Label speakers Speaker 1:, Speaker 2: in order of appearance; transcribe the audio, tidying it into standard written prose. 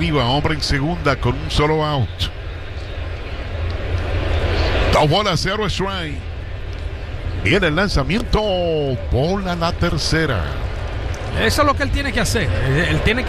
Speaker 1: defensiva, hombre en segunda con un solo out. 2-0 strike. Viene el lanzamiento, bola la tercera.
Speaker 2: Eso es lo que él tiene que hacer. Él tiene que